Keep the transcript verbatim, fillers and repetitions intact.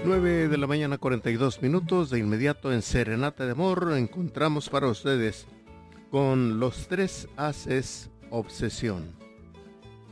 nueve de la mañana, cuarenta y dos minutos. De inmediato en Serenata de Amor encontramos para ustedes con Los Tres Haces Obsesión.